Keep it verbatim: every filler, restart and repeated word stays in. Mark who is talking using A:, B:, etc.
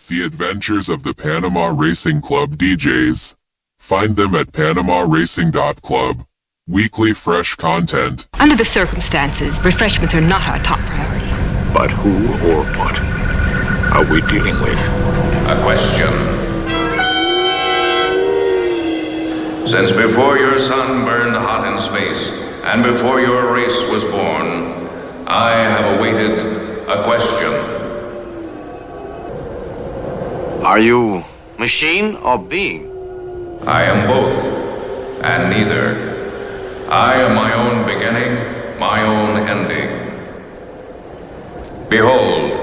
A: The Adventures of the Panama Racing Club D Js. Find them at panama racing dot club. Weekly fresh content.
B: Under the circumstances, refreshments are not our top priority.
C: But who or what are we dealing with?
D: A question. Since before your sun burned hot in space, and before your race was born, I have awaited a question.
E: Are you machine or being?
D: I am both, and neither. I am my own beginning, my own ending. Behold,